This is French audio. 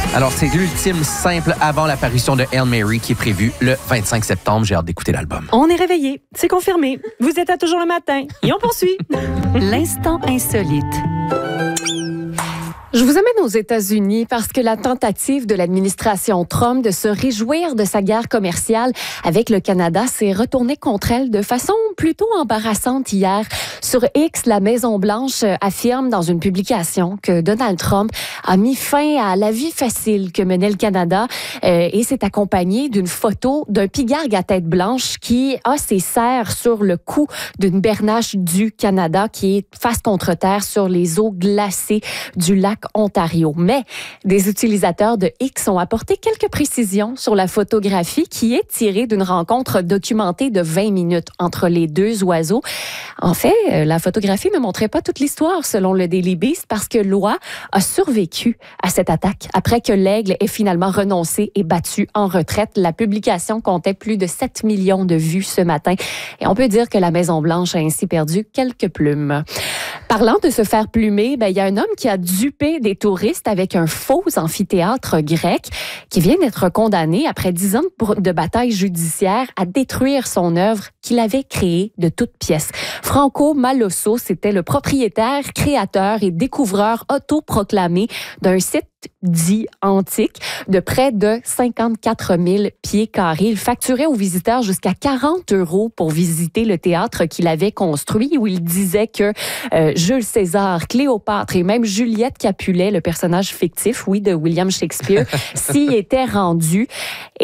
Alors, c'est l'ultime simple avant l'apparition de Hail Mary qui est prévue le 25 septembre. J'ai hâte d'écouter l'album. On est réveillés, c'est confirmé. Vous êtes à Toujours le matin et on poursuit. L'instant insolite. Je vous amène aux États-Unis parce que la tentative de l'administration Trump de se réjouir de sa guerre commerciale avec le Canada s'est retournée contre elle de façon plutôt embarrassante hier. Sur X, la Maison-Blanche affirme dans une publication que Donald Trump a mis fin à la vie facile que menait le Canada et s'est accompagné d'une photo d'un pigargue à tête blanche qui a ses serres sur le cou d'une bernache du Canada qui est face contre terre sur les eaux glacées du lac Ontario. Mais des utilisateurs de X ont apporté quelques précisions sur la photographie qui est tirée d'une rencontre documentée de 20 minutes entre les deux oiseaux. En fait, la photographie ne montrait pas toute l'histoire selon le Daily Beast parce que Loa a survécu à cette attaque après que l'aigle ait finalement renoncé et battu en retraite. La publication comptait plus de 7 millions de vues ce matin et on peut dire que la Maison-Blanche a ainsi perdu quelques plumes. Parlant de se faire plumer, il y a un homme qui a dupé des touristes avec un faux amphithéâtre grec qui vient d'être condamné après 10 ans de bataille judiciaire à détruire son œuvre qu'il avait créée de toutes pièces. Franco Malosso, c'était le propriétaire, créateur et découvreur autoproclamé d'un site dit antique de près de 54 000 pieds carrés. Il facturait aux visiteurs jusqu'à 40 € pour visiter le théâtre qu'il avait construit, où il disait que Jules César, Cléopâtre et même Juliette Capulet, le personnage fictif, de William Shakespeare, s'y étaient rendus.